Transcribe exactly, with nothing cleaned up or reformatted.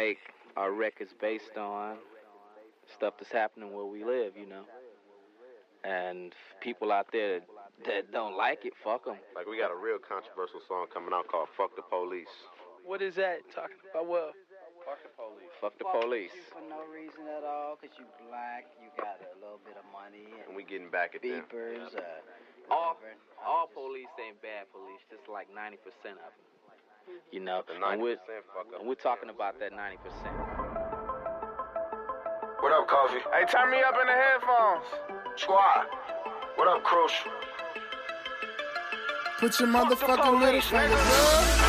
make our records based on stuff that's happening where we live, you know. And people out there that don't like it, fuck them. Like, we got a real controversial song coming out called Fuck the Police. What is that? Talking about what? Fuck the police. Fuck the Fuck police. you for no reason at all, because you black, you got a little bit of money. And, And we getting back at them. beepers, uh, All, whatever. all police ain't bad police, just like ninety percent of them. You know, The and ninety we're, percent fuck up. and we're talking about that ninety percent. What up, Coffee? Hey, turn me up in the headphones. Squad. What up, Crucial? Put your motherfucking little fingers up.